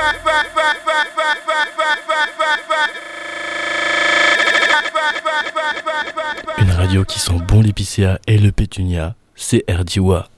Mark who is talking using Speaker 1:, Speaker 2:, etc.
Speaker 1: Une radio qui sent bon l'épicéa et le pétunia, c'est RDIWA.